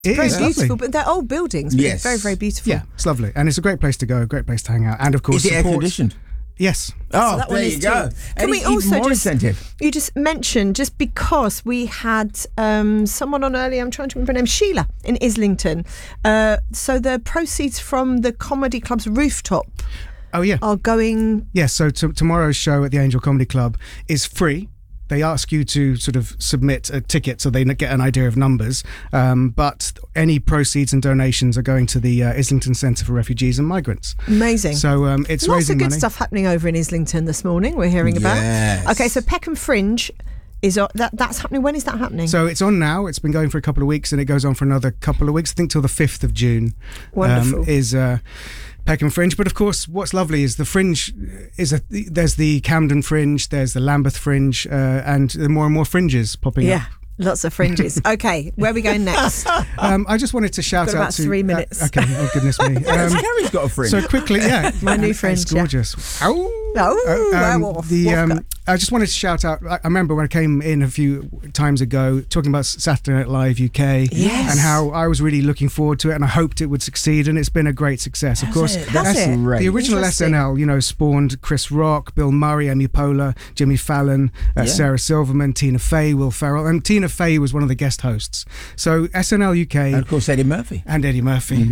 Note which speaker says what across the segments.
Speaker 1: It
Speaker 2: very
Speaker 1: is
Speaker 2: beautiful,
Speaker 1: lovely.
Speaker 2: but they're old buildings. But
Speaker 3: Yes.
Speaker 2: very, very beautiful.
Speaker 1: Yeah, it's lovely, and it's a great place to go, a great place to hang out, and of course
Speaker 3: Is it air
Speaker 1: support.
Speaker 3: conditioned?
Speaker 1: Yes.
Speaker 3: Oh,
Speaker 2: that one
Speaker 3: there
Speaker 2: is
Speaker 3: you go.
Speaker 2: too. Can we
Speaker 3: Even
Speaker 2: also
Speaker 3: more
Speaker 2: just
Speaker 3: incentive?
Speaker 2: You just mentioned, just because we had someone on earlier, I'm trying to remember her name, Sheila in Islington. So the proceeds from the comedy club's rooftop
Speaker 1: Oh yeah.
Speaker 2: are going.
Speaker 1: Yes. So tomorrow's show at the Angel Comedy Club is free. They ask you to sort of submit a ticket so they get an idea of numbers. But any proceeds and donations are going to the Islington Centre for Refugees and Migrants.
Speaker 2: Amazing.
Speaker 1: So it's
Speaker 2: Lots
Speaker 1: raising
Speaker 2: of good
Speaker 1: money.
Speaker 2: stuff happening over in Islington this morning. We're hearing about.
Speaker 3: Yes.
Speaker 2: Okay, so Peckham Fringe is that's happening. When is that happening?
Speaker 1: So it's on now. It's been going for a couple of weeks, and it goes on for another couple of weeks. I think till the 5th of June.
Speaker 2: Wonderful.
Speaker 1: Is Peckham Fringe. But of course, what's lovely is the Fringe there's the Camden Fringe, there's the Lambeth Fringe, and there are more and more fringes popping up.
Speaker 2: yeah. Lots of fringes. Okay, where are we going next?
Speaker 1: I just wanted to shout
Speaker 2: Got
Speaker 1: out
Speaker 2: about
Speaker 1: to
Speaker 2: 3 minutes.
Speaker 1: okay, oh goodness me.
Speaker 3: Carrie's got a fringe.
Speaker 1: So quickly, yeah,
Speaker 2: My new
Speaker 1: It's
Speaker 2: fringe, yeah.
Speaker 1: gorgeous. Oh,
Speaker 2: werewolf.
Speaker 1: I just wanted to shout out. I remember when I came in a few times ago talking about Saturday Night Live UK,
Speaker 2: Yes.
Speaker 1: and how I was really looking forward to it, and I hoped it would succeed, and it's been a great success. Of course,
Speaker 2: Has it?
Speaker 3: Great.
Speaker 1: the original
Speaker 2: Interesting.
Speaker 1: SNL, spawned Chris Rock, Bill Murray, Amy Poehler, Jimmy Fallon, Sarah Silverman, Tina Fey, Will Ferrell, and Tina Fey was one of the guest hosts. So SNL UK.
Speaker 3: And of course, Eddie Murphy.
Speaker 1: And Eddie Murphy.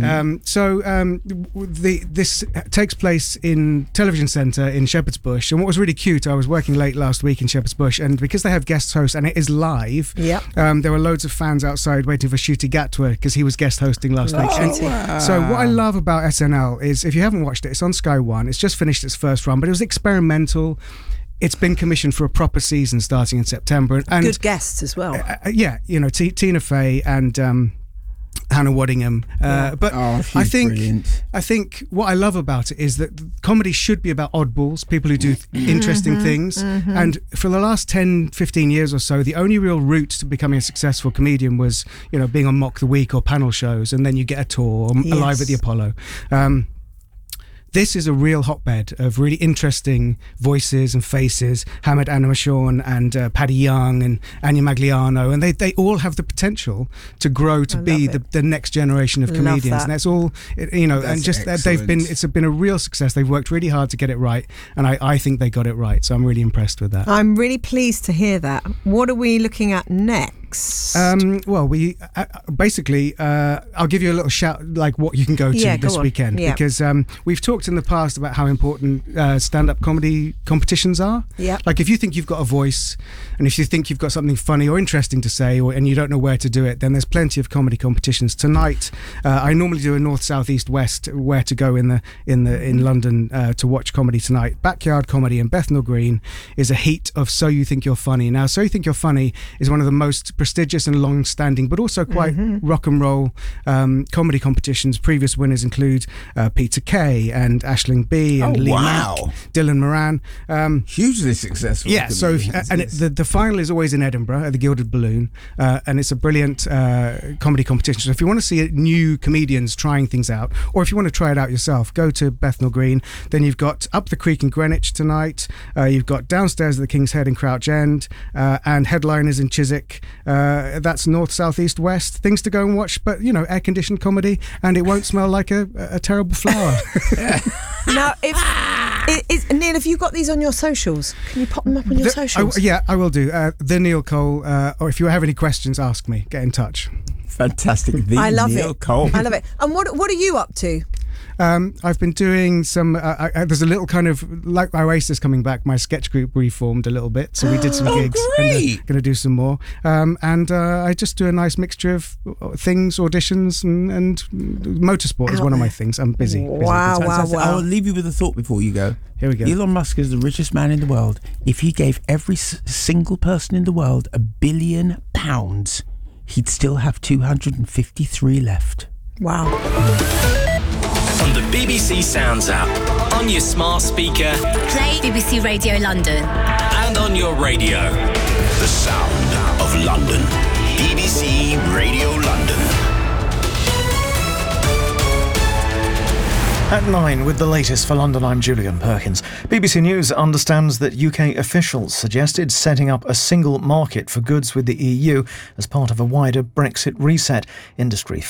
Speaker 1: This takes place in Television Centre in Shepherd's Bush. And what was really cute, I was working late last week in Shepherd's Bush, and because they have guest hosts and it is live,
Speaker 2: Yep.
Speaker 1: there were loads of fans outside waiting for Ncuti Gatwa because he was guest hosting last week. And
Speaker 3: wow.
Speaker 1: so what I love about SNL is, if you haven't watched it, it's on Sky One. It's just finished its first run, but it was experimental. It's been commissioned for a proper season starting in September. And
Speaker 2: Good guests as well.
Speaker 1: Tina Fey and Hannah Waddingham. But
Speaker 3: she's brilliant.
Speaker 1: I think what I love about it is that comedy should be about oddballs, people who do interesting things. And for the last 10, 15 years or so, the only real route to becoming a successful comedian was, being on Mock the Week or panel shows, and then you get a tour or live at the Apollo. This is a real hotbed of really interesting voices and faces. Hamed Anamashorn and Paddy Young and Anya Magliano, and they all have the potential to grow to be the next generation of comedians.
Speaker 2: that.
Speaker 1: And that's all, and just that it's been a real success. They've worked really hard to get it right, and I think they got it right. So I'm really impressed with that.
Speaker 2: I'm really pleased to hear that. What are we looking at next?
Speaker 1: Well, we basically, I'll give you a little shout, like what you can go to this weekend, because we've talked in the past about how important stand-up comedy competitions are.
Speaker 2: Yeah.
Speaker 1: Like if you think you've got a voice, and if you think you've got something funny or interesting to say, and you don't know where to do it, then there's plenty of comedy competitions. Tonight, I normally do a north, south, east, west, where to go in London to watch comedy tonight. Backyard Comedy in Bethnal Green is a heat of So You Think You're Funny. Now, So You Think You're Funny is one of the most prestigious and long-standing, but also quite rock and roll comedy competitions. Previous winners include Peter Kay and Aisling B and Lee Mack, Dylan Moran.
Speaker 3: Hugely successful.
Speaker 1: Yeah, so the final is always in Edinburgh at the Gilded Balloon, and it's a brilliant comedy competition. So if you want to see new comedians trying things out, or if you want to try it out yourself, go to Bethnal Green. Then you've got Up the Creek in Greenwich tonight. You've got Downstairs at the King's Head in Crouch End, and Headliners in Chiswick. That's north, south, east, west. Things to go and watch, but air-conditioned comedy, and it won't smell like a terrible flower.
Speaker 2: Now, Neil, have you got these on your socials? Can you pop them up on your socials?
Speaker 1: I will do. The Neil Cole, or if you have any questions, ask me. Get in touch.
Speaker 3: Fantastic.
Speaker 2: I love
Speaker 3: Neil
Speaker 2: it.
Speaker 3: Cole.
Speaker 2: I love it. And what are you up to?
Speaker 1: I've been doing some. There's a little kind of like Oasis coming back. My sketch group reformed a little bit, so we did some gigs.
Speaker 3: Great.
Speaker 1: Going to do some more. And I just do a nice mixture of things, auditions, and motorsport is one of my things. I'm busy.
Speaker 2: Wow.
Speaker 3: I'll leave you with a thought before you go.
Speaker 1: Here we go.
Speaker 3: Elon Musk is the richest man in the world. If he gave every single person in the world £1 billion, he'd still have 253 left.
Speaker 2: Wow.
Speaker 4: On the BBC Sounds app, on your smart speaker,
Speaker 5: Play BBC Radio London.
Speaker 4: and on your radio.
Speaker 6: The sound of London. BBC Radio London.
Speaker 7: At 9 with the latest for London, I'm Julian Perkins. BBC News understands that UK officials suggested setting up a single market for goods with the EU as part of a wider Brexit reset. Industry